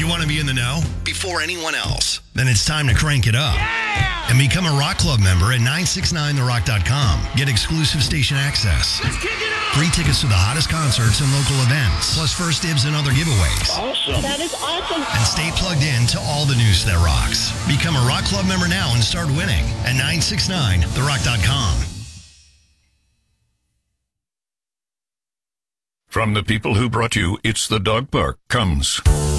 You want to be in the know before anyone else? Then it's time to crank it up and become a Rock Club member at 969therock.com. Get exclusive station access, free tickets to the hottest concerts and local events, plus first dibs and other giveaways. Awesome. That is awesome. And stay plugged in to all the news that rocks. Become a Rock Club member now and start winning at 969therock.com. From the people who brought you It's the Dog Park comes